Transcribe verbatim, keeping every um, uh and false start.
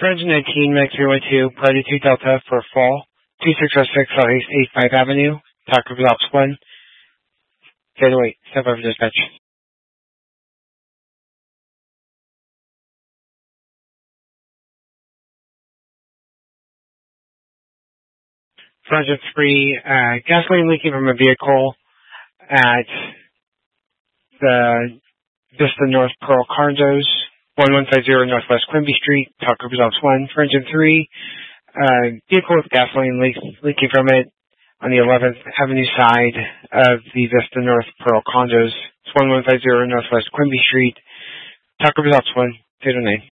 four nineteen, Max zero one two, Party two Delta for fall, two six zero six Southeast eighty-five Avenue, Taco Results one, zero eight, step over dispatch. four oh three, uh, gasoline leaking from a vehicle at the Vista North Pearl Condos, one one five zero Northwest Quimby Street, Taco Results one. For engine three, uh, vehicle with gasoline leak, leaking from it on the eleventh Avenue side of the Vista North Pearl Condos, it's one one five zero Northwest Quimby Street, Taco Results one, zero nine.